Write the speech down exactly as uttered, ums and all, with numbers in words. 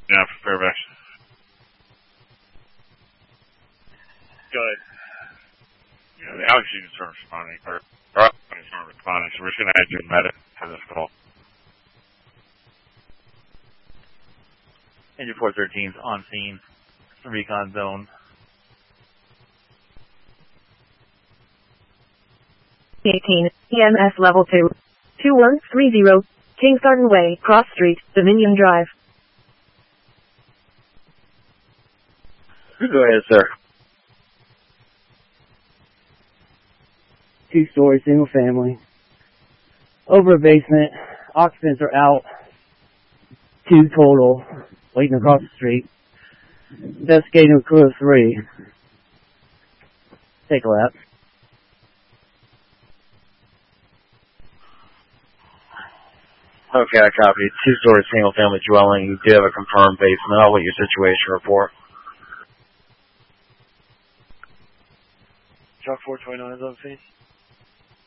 Yeah, for Fairfax. Go ahead. Yeah, the Alex you can start responding, or, or I can start responding, so we're just going to add you a medic to this call. Engine four thirteen's on scene, recon zone. eighteen, E M S level two. two one three zero, Kings Garden Way, Cross Street, Dominion Drive. Go ahead, sir. Two-story, single family. Over a basement. Occupants are out. Two total. Waiting across the street. Investigating with crew of three. Take a lap. Okay, I copy. Two-story, single-family dwelling. You do have a confirmed basement. I'll wait your situation report. Truck four twenty-nine is on scene.